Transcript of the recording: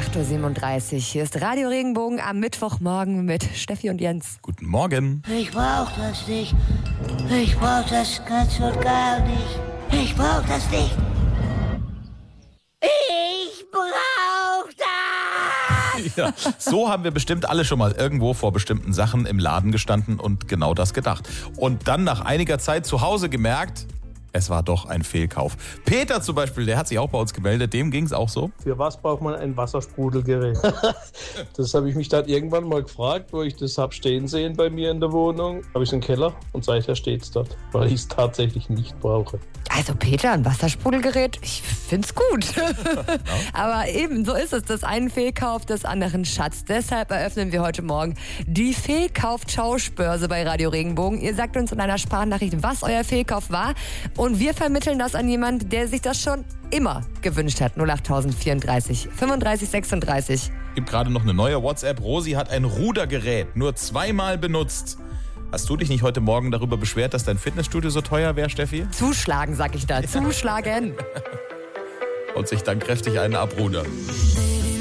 8.37 Uhr. Hier ist Radio Regenbogen am Mittwochmorgen mit Steffi und Jens. Guten Morgen. Ich brauch das nicht. Ich brauch das ganz und gar nicht. Ich brauch das nicht. Ich brauch das! Ja, so haben wir bestimmt alle schon mal irgendwo vor bestimmten Sachen im Laden gestanden und genau das gedacht. Und dann nach einiger Zeit zu Hause gemerkt, es war doch ein Fehlkauf. Peter zum Beispiel, der hat sich auch bei uns gemeldet, dem ging es auch so. Für was braucht man ein Wassersprudelgerät? Das habe ich mich dann irgendwann mal gefragt, wo ich das habe stehen sehen bei mir in der Wohnung. Habe ich es im Keller und seither steht es dort, weil ich es tatsächlich nicht brauche. Also Peter, ein Wassersprudelgerät, ich find's gut. Aber eben, so ist es. Das einen Fehlkauf, des anderen Schatz. Deshalb eröffnen wir heute Morgen die Fehlkauf-Tauschbörse bei Radio Regenbogen. Ihr sagt uns in einer Sprachnachricht, was euer Fehlkauf war. Und wir vermitteln das an jemanden, der sich das schon immer gewünscht hat. 08034 35 36. Gibt gerade noch eine neue WhatsApp. Rosi hat ein Rudergerät nur 2-mal benutzt. Hast du dich nicht heute Morgen darüber beschwert, dass dein Fitnessstudio so teuer wäre, Steffi? Zuschlagen, sag ich da. Zuschlagen. Und sich dann kräftig einen abrudern.